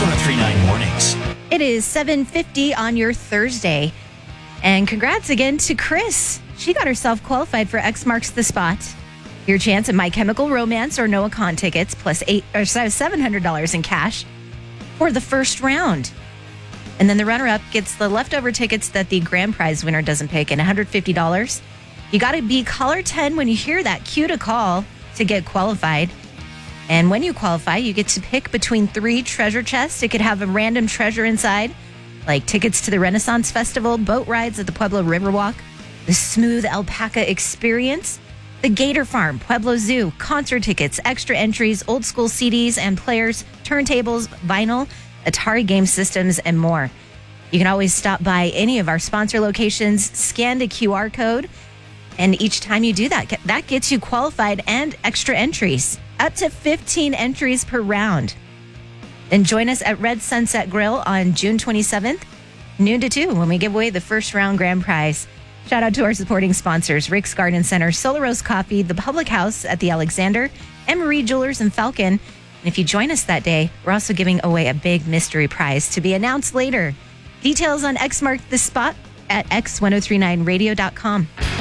X1039 Mornings. It is 7:50 on your Thursday. And congrats again to Chris. She got herself qualified for X Marks the Spot. Your chance at My Chemical Romance or Noah Kahn tickets plus $700 in cash for the first round. And then the runner-up gets the leftover tickets that the grand prize winner doesn't pick and $150. You got to be caller 10 when you hear that cue to call to get qualified. And when you qualify, you get to pick between 3 treasure chests. It could have a random treasure inside, like tickets to the Renaissance Festival, boat rides at the Pueblo Riverwalk, the Smooth Alpaca Experience, the Gator Farm, Pueblo Zoo, concert tickets, extra entries, old school CDs and players, turntables, vinyl, Atari game systems, and more. You can always stop by any of our sponsor locations, scan the QR code, and each time you do that, that gets you qualified and extra entries, up to 15 entries per round. Then join us at Red Sunset Grill on June 27th, noon to 2, when we give away the first round grand prize. Shout out to our supporting sponsors, Rick's Garden Center, Solar Rose Coffee, the Public House at the Alexander, and Marie Jewelers in Falcon. And if you join us that day, we're also giving away a big mystery prize to be announced later. Details on X Mark the Spot at x1039radio.com.